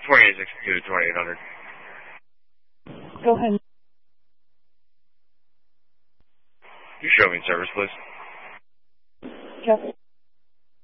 2862 2800. Go ahead. You show me in service, please. Yes.